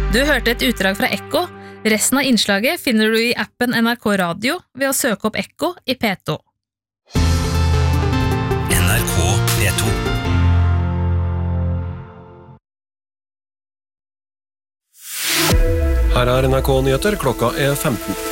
Du hørte et utdrag fra Ekko. Resten av innslaget finner du i appen NRK Radio ved å søke opp Ekko i P2. NRK P2. Her er NRK Nyheter, klokka er 15.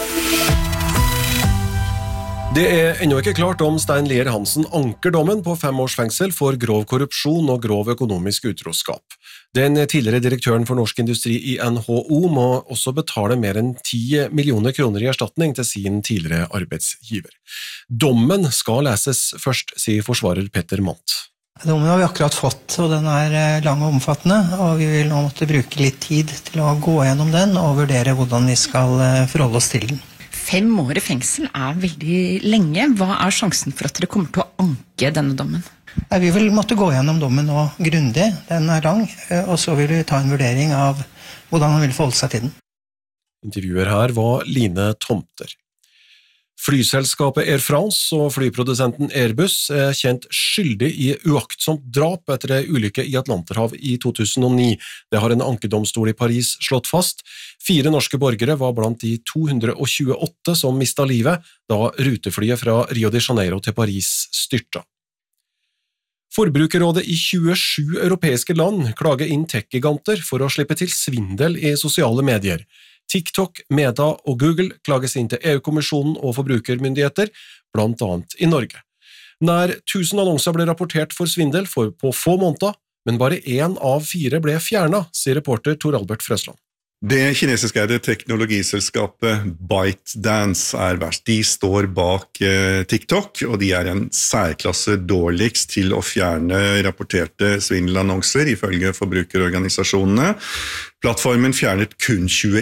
Det er ennå ikke klart om Stein Lier Hansen anker dommen på 5 års fengsel for grov korrupsjon og grov økonomisk utroskap. Den tidligere direktøren for Norsk Industri i NHO må også betale mer enn 10 millioner kroner i erstatning til sin tidligere arbeidsgiver. Dommen skal leses først, sier forsvarer Petter Mandt. Dommen har vi akkurat fått, og den er lang og omfattende, og vi vil nå måtte bruke litt tid til å gå gjennom den og vurdere hvordan vi skal forholde oss til den. 5 år i fengsel er veldig lenge. Hva er sjansen for at dere kommer til å anke denne dommen? Vi vil måtte gå gjennom dommen nå grundig, den er lang, og så vil vi ta en vurdering av hvordan han vil forholde seg til den. Intervjuer her var Line Tomter. Flyselskapet Air France og flyprodusenten Airbus er kjent skyldig i uaktsomt drap etter en ulykke i Atlanterhav i 2009. Det har en ankedomstol i Paris slått fast. 4 norske borgere var blant de 228 som mistet livet da ruteflyet fra Rio de Janeiro til Paris styrta. Forbrukerrådet i 27 europeiske land klager inn tech-giganter for å slippe til svindel i sosiale medier. TikTok, Meta og Google klages inn til EU-kommisjonen og forbrukermyndigheter, blant annet i Norge. Nær 1000 annonser ble rapportert for svindel på få måneder, men bare 1 av 4 ble fjernet, sier reporter Tor Albert Frøsland. Det kinesiskeide teknologiselskapet ByteDance er verst. De står bak TikTok, og de er en særklasse dårligst til å fjerne rapporterte svindelannonser, ifølge forbrukerorganisasjonene. Plattformen fjernet kun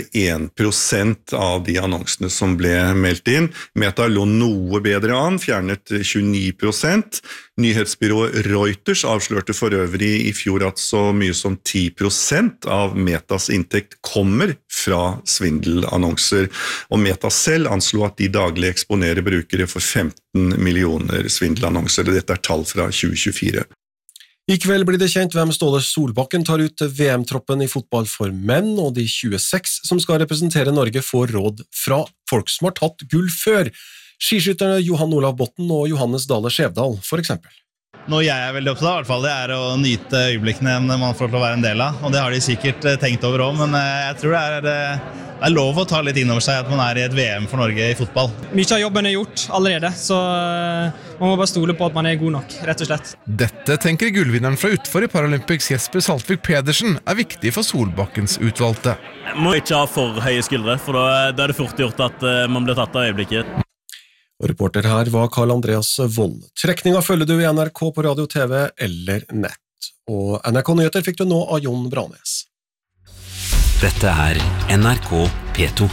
21% av de annonsene som ble meldt inn. Meta lå noe bedre an, fjernet 29%. Nyhetsbyrået Reuters avslørte for øvrig i fjor at så mye som 10% av Metas inntekt kommer fra svindelannonser. Og Meta selv anslo at de daglig eksponerer brukere for 15 millioner svindelannonser. Dette er tall fra 2024. I kveld blir det kjent hvem Ståle Solbakken tar ut til VM-troppen i fotball for menn, og de 26 som skal representere Norge får råd fra folk som har tatt gull før. Skiskytterne Johan Olav Botten og Johannes Dale Skjevdal, for eksempel. Noe jeg er veldig opptatt av, i hvert fall, det er å nyte øyeblikkene man får til å være en del av, og det har de sikkert tenkt over også, men jeg tror det er lov å ta litt innover seg at man er i et VM for Norge i fotball. Mye av jobben er gjort allerede, så man må bare stole på at man er god nok, rett og slett. Dette tenker gullvinneren fra utenfor i Paralympics Jesper Saltvik Pedersen er viktig for Solbakkens utvalgte. Jeg må ikke ha for høye skuldre, for da er det fort gjort at man blir tatt av øyeblikket. Og reporter her var Karl Andreas Vold. Trekninga følger du i NRK på radio, TV eller nett. Og NRK Nyheter fikk du nå av Jon Branes. Dette er NRK P2.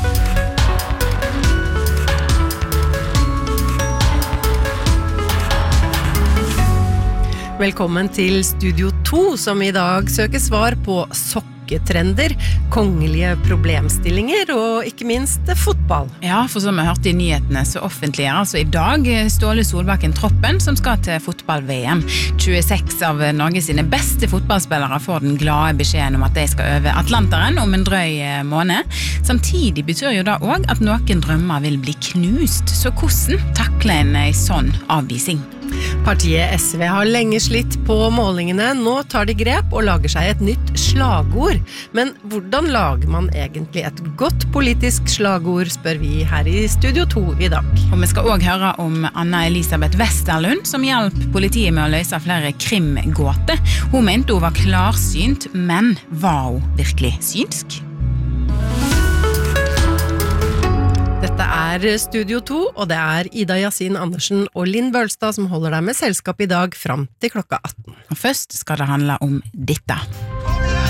Velkommen til Studio 2, som i dag søker svar på sokketrender, kongelige problemstillinger og ikke minst fotball. Ja, for som vi hørte i nyhetene så offentliggjør altså i dag Ståle Solbakken troppen som skal til fotball-VM. 26 av Norges sine beste fotballspillere får den glade beskjeden om at de skal øve Atlanteren om en drøy måned. Samtidig betyr jo da også at noen drømmer vil bli knust, så hvordan takler en sånn avvisning? Partiet SV har lenge slitt på målingene, nå tar de grep og lager seg et nytt slagord. Men hvordan lager man egentlig et godt politisk slagord, spør vi her i Studio 2 i dag. Og vi skal også høre om Anna Elisabeth Westerlund, som hjalp politiet med å løse flere krimgåter. Hun mente hun var klarsynt, men var hun virkelig synsk? Dette er Studio 2, og det er Ida Yasin Andersen og Linn Bølstad som holder deg med selskap i dag fram til klokka 18. Og først skal det handle om dette.